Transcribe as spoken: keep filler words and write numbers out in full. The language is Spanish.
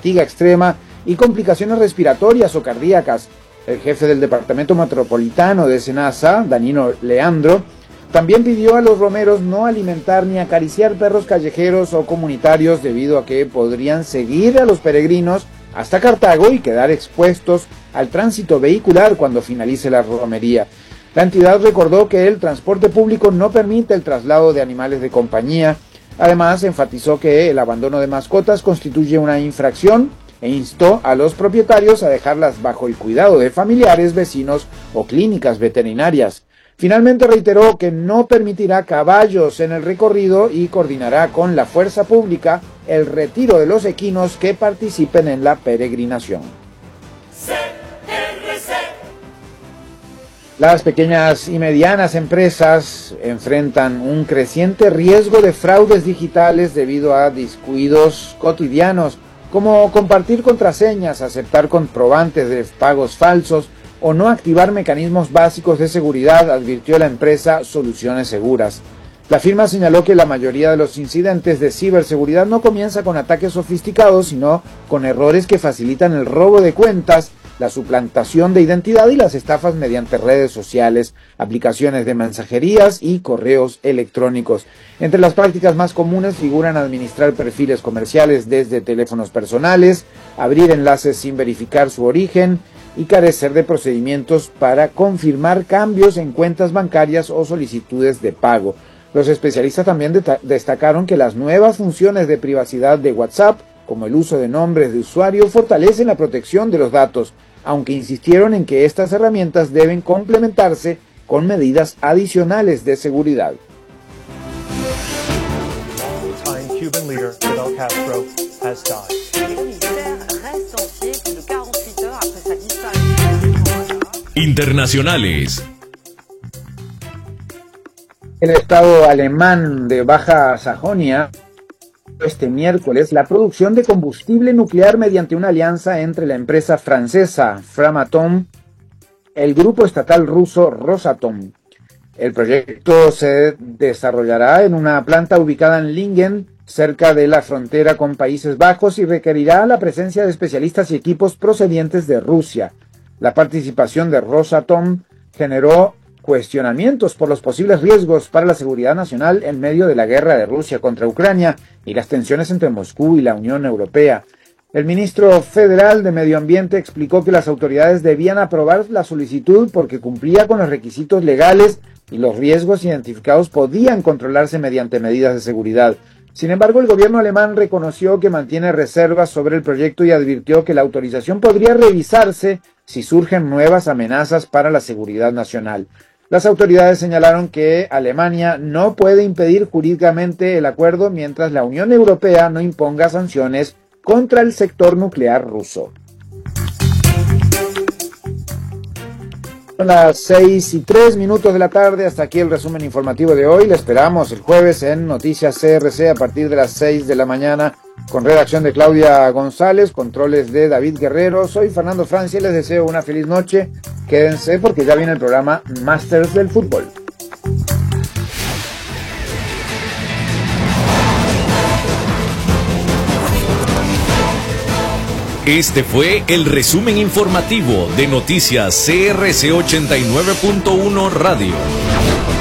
fatiga extrema y complicaciones respiratorias o cardíacas. El jefe del Departamento Metropolitano de SENASA, Danilo Leandro, también pidió a los romeros no alimentar ni acariciar perros callejeros o comunitarios debido a que podrían seguir a los peregrinos hasta Cartago y quedar expuestos al tránsito vehicular cuando finalice la romería. La entidad recordó que el transporte público no permite el traslado de animales de compañía. Además, enfatizó que el abandono de mascotas constituye una infracción e instó a los propietarios a dejarlas bajo el cuidado de familiares, vecinos o clínicas veterinarias. Finalmente reiteró que no permitirá caballos en el recorrido y coordinará con la fuerza pública el retiro de los equinos que participen en la peregrinación. C R C. Las pequeñas y medianas empresas enfrentan un creciente riesgo de fraudes digitales debido a descuidos cotidianos, como compartir contraseñas, aceptar comprobantes de pagos falsos o no activar mecanismos básicos de seguridad, advirtió la empresa Soluciones Seguras. La firma señaló que la mayoría de los incidentes de ciberseguridad no comienza con ataques sofisticados, sino con errores que facilitan el robo de cuentas, la suplantación de identidad y las estafas mediante redes sociales, aplicaciones de mensajerías y correos electrónicos. Entre las prácticas más comunes figuran administrar perfiles comerciales desde teléfonos personales, abrir enlaces sin verificar su origen y carecer de procedimientos para confirmar cambios en cuentas bancarias o solicitudes de pago. Los especialistas también destacaron que las nuevas funciones de privacidad de WhatsApp, como el uso de nombres de usuario, fortalecen la protección de los datos, aunque insistieron en que estas herramientas deben complementarse con medidas adicionales de seguridad. Internacionales. El Estado alemán de Baja Sajonia este miércoles la producción de combustible nuclear mediante una alianza entre la empresa francesa Framatome y el grupo estatal ruso Rosatom. El proyecto se desarrollará en una planta ubicada en Lingen, cerca de la frontera con Países Bajos, y requerirá la presencia de especialistas y equipos procedentes de Rusia. La participación de Rosatom generó cuestionamientos por los posibles riesgos para la seguridad nacional en medio de la guerra de Rusia contra Ucrania y las tensiones entre Moscú y la Unión Europea. El ministro federal de Medio Ambiente explicó que las autoridades debían aprobar la solicitud porque cumplía con los requisitos legales y los riesgos identificados podían controlarse mediante medidas de seguridad. Sin embargo, el gobierno alemán reconoció que mantiene reservas sobre el proyecto y advirtió que la autorización podría revisarse si surgen nuevas amenazas para la seguridad nacional. Las autoridades señalaron que Alemania no puede impedir jurídicamente el acuerdo mientras la Unión Europea no imponga sanciones contra el sector nuclear ruso. Son las seis y tres minutos de la tarde, hasta aquí el resumen informativo de hoy. Le esperamos el jueves en Noticias C R C a partir de las seis de la mañana, con redacción de Claudia González, controles de David Guerrero. Soy Fernando Francia y les deseo una feliz noche. Quédense porque ya viene el programa Masters del Fútbol. Este fue el resumen informativo de Noticias C R C ochenta y nueve punto uno Radio.